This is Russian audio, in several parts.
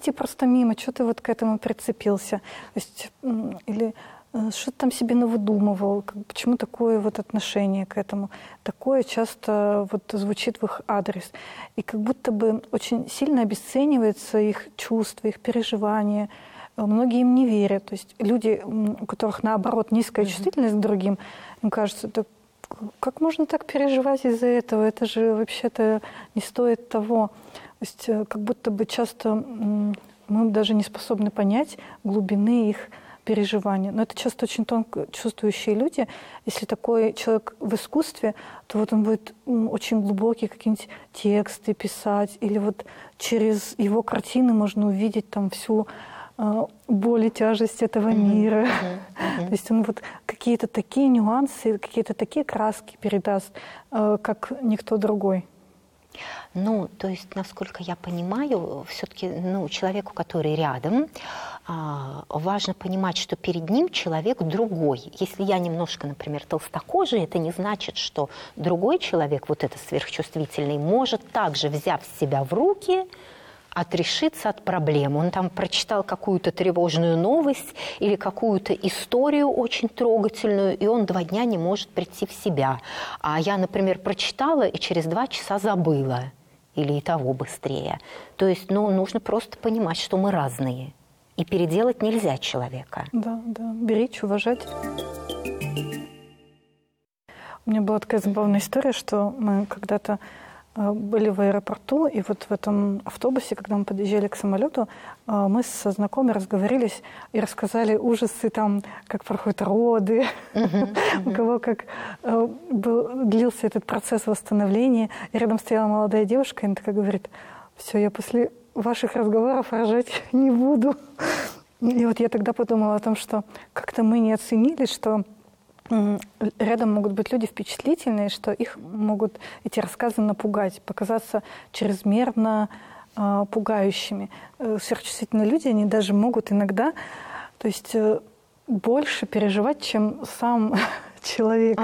пройти просто мимо, что ты вот к этому прицепился? То есть, или что ты там себе навыдумывал, почему такое вот отношение к этому? Такое часто вот звучит в их адрес. И как будто бы очень сильно обесцениваются их чувства, их переживания. Многие им не верят. То есть люди, у которых, наоборот, низкая чувствительность к другим, им кажется, да, как можно так переживать из-за этого? Это же вообще-то не стоит того. То есть как будто бы часто мы даже не способны понять глубины их переживания. Но это часто очень тонко чувствующие люди. Если такой человек в искусстве, то вот он будет очень глубокие какие-нибудь тексты писать, или вот через его картины можно увидеть там всю боль и тяжесть этого мира. То есть он вот какие-то такие нюансы, какие-то такие краски передаст, как никто другой. Ну, то есть, насколько я понимаю, все-таки человеку, который рядом, важно понимать, что перед ним человек другой. Если я немножко, например, толстокожий, это не значит, что другой человек, вот этот сверхчувствительный, может также, взяв себя в руки, отрешиться от проблем. Он там прочитал какую-то тревожную новость или какую-то историю очень трогательную, и он 2 дня не может прийти в себя. А я, например, прочитала и через 2 часа забыла. Или и того быстрее. То есть, нужно просто понимать, что мы разные. И переделать нельзя человека. Да, беречь, уважать. У меня была такая забавная история, что мы когда-то были в аэропорту, и вот в этом автобусе, когда мы подъезжали к самолету, мы со знакомыми разговорились и рассказали ужасы, там, как проходят роды, у кого как длился этот процесс восстановления. И рядом стояла молодая девушка, и она такая говорит: все, я после ваших разговоров рожать не буду. И вот я тогда подумала о том, что как-то мы не оценили, что рядом могут быть люди впечатлительные, что их могут эти рассказы напугать, показаться чрезмерно пугающими. Сверхчувствительные люди, они даже могут иногда, то есть больше переживать, чем сам человек.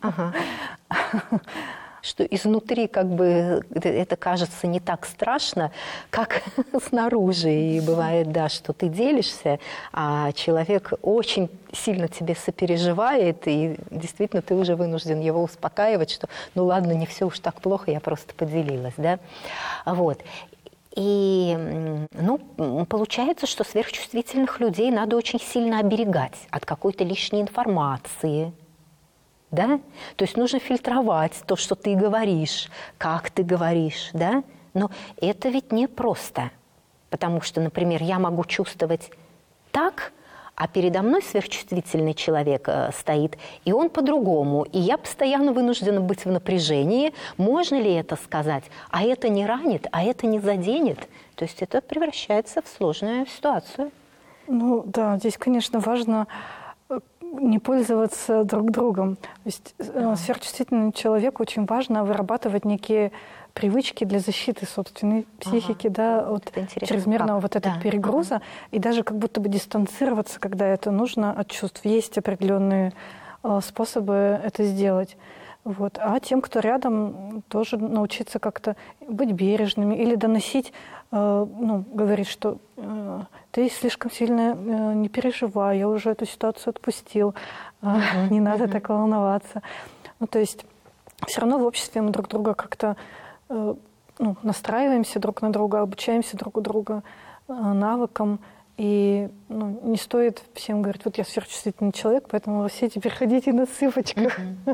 Что изнутри как бы это кажется не так страшно, как снаружи. И бывает, да, что ты делишься, а человек очень сильно тебе сопереживает, и действительно ты уже вынужден его успокаивать, что ну ладно, не все уж так плохо, я просто поделилась, да. Вот. И, получается, что сверхчувствительных людей надо очень сильно оберегать от какой-то лишней информации. Да? То есть нужно фильтровать то, что ты говоришь, как ты говоришь, да? Но это ведь не просто, потому что, например, я могу чувствовать так, а передо мной сверхчувствительный человек стоит, и он по-другому, и я постоянно вынуждена быть в напряжении, можно ли это сказать, а это не ранит, а это не заденет, то есть это превращается в сложную ситуацию. Ну да, здесь, конечно, важно не пользоваться друг другом. То есть сверхчувствительному человеку очень важно вырабатывать некие привычки для защиты собственной психики, да, от чрезмерного вот этого перегруза, и даже как будто бы дистанцироваться, когда это нужно, от чувств. Есть определенные способы это сделать. Вот. А тем, кто рядом, тоже научиться как-то быть бережными или доносить, говорить, что ты слишком сильно не переживай, я уже эту ситуацию отпустил, не надо так волноваться. Ну, то есть все равно в обществе мы друг друга как-то настраиваемся друг на друга, обучаемся друг у друга навыкам. И не стоит всем говорить, вот я сверхчувствительный человек, поэтому вы все теперь ходите на цыпочках.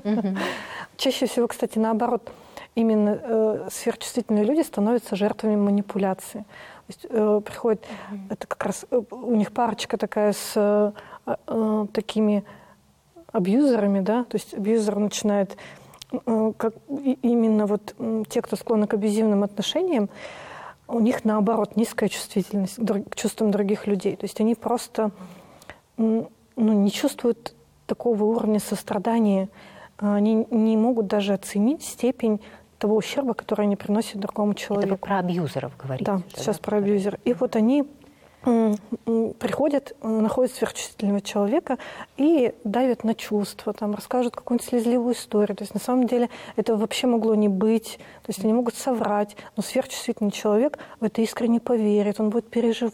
Чаще всего, кстати, наоборот, именно сверхчувствительные люди становятся жертвами манипуляции. То есть приходит, это как раз у них парочка такая с такими абьюзерами, да, то есть абьюзер начинает, именно вот те, кто склонны к абьюзивным отношениям, у них, наоборот, низкая чувствительность к чувствам других людей. То есть они просто не чувствуют такого уровня сострадания. Они не могут даже оценить степень того ущерба, который они приносят другому человеку. Это вы про абьюзеров говорите? Да, сейчас про абьюзеров. И вот они приходят, находят сверхчувствительного человека и давят на чувства, там, расскажут какую-нибудь слезливую историю. То есть на самом деле это вообще могло не быть. То есть они могут соврать, но сверхчувствительный человек в это искренне поверит, он будет переживать.